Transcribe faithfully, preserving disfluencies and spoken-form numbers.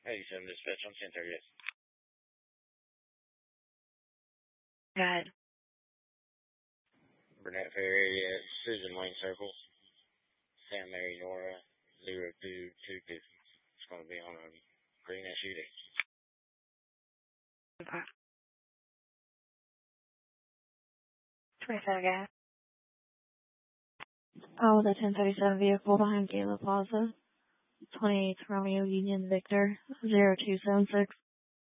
eighty-seven dispatch on ten thirty-eight. Go ahead. Burnett Fair area, Susan Lane Circle, Sam Mary Nora, zero two two fifty. It's going to be on a green S U V. Okay. twenty-seven, guys. Oh, the ten thirty-seven vehicle behind Gala Plaza. twenty-eight Romeo Union Victor, zero two seven six.